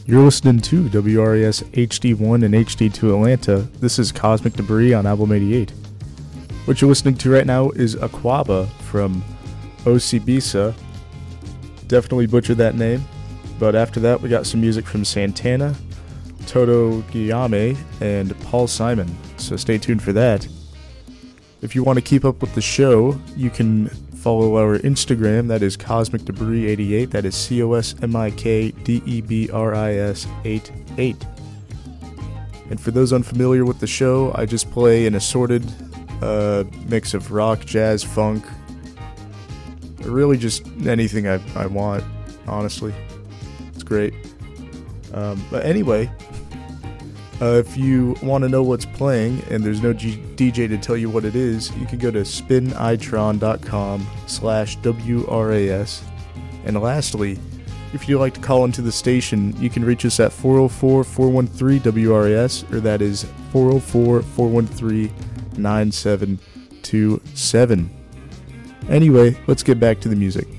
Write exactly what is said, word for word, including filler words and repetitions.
You're listening to W R A S H D one and H D two Atlanta. This is Cosmic Debris on Album eighty-eight. What you're listening to right now is Aquaba from Osibisa. Definitely butchered that name. But after that, we got some music from Santana, Toto Guillaume, and Paul Simon. So stay tuned for that. If you want to keep up with the show, you can follow our Instagram. That is Cosmic Debris eighty-eight. That is C O S M I K D E B R I S eighty-eight. And for those unfamiliar with the show, I just play an assorted uh, mix of rock, jazz, funk, really just anything I, I want, honestly. It's great. Um, but anyway, uh, if you want to know what's playing and there's no G- D J to tell you what it is, you can go to spinitron.com slash WRAS. And lastly, if you'd like to call into the station, you can reach us at four oh four, four one three, W R A S, or that is four oh four, four one three, nine seven two seven. Anyway, let's get back to the music.